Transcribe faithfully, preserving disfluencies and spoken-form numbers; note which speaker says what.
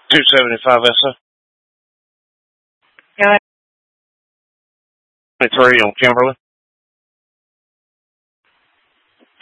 Speaker 1: two seventy-five S O.
Speaker 2: Yeah.
Speaker 1: twenty-three on Kimberly.